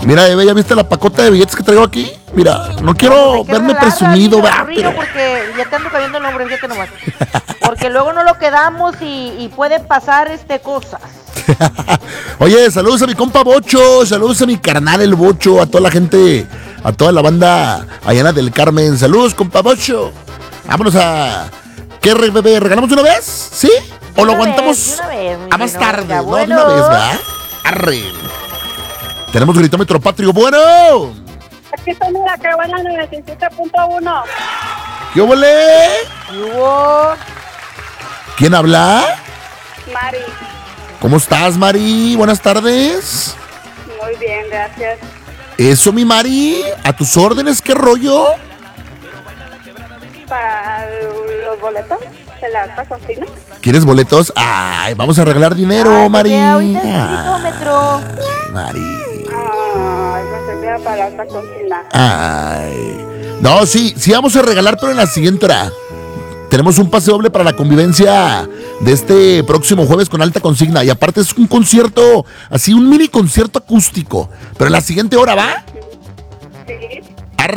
Mira, Eve, ¿ya viste la pacota de billetes que traigo aquí? Mira, no quiero verme presumido, ¿verdad? Pero... porque ya te ando cayendo el nombre, fíjate nomás. Porque luego no lo quedamos y pueden pasar cosas. Oye, saludos a mi compa Bocho, saludos a mi carnal el Bocho, a toda la gente, a toda la banda Allana del Carmen. Saludos, compa Bocho. Vámonos a... ¿Qué, bebé? ¿Regalamos de una vez? ¿Sí? ¿O lo aguantamos a más tarde? No, de una vez, ¿verdad? Arre. Tenemos gritómetro patrio. Bueno. Aquí está, mira, qué buena 97.1. ¿Qué huele? ¿Quién habla? Mari. ¿Cómo estás, Mari? Buenas tardes. Muy bien, gracias. Eso, mi Mari. A tus órdenes, ¿qué rollo? Para los boletos de la alta cocina. ¿Quieres boletos? Ay, vamos a regalar dinero, Mari. Ahorita es el kilómetro. Mari. Ay, no se queda para la alta cocina. Ay. No, sí vamos a regalar, pero en la siguiente hora. Tenemos un pase doble para la convivencia de este próximo jueves con alta consigna. Y aparte es un concierto, así un mini concierto acústico. Pero en la siguiente hora, ¿va? Sí.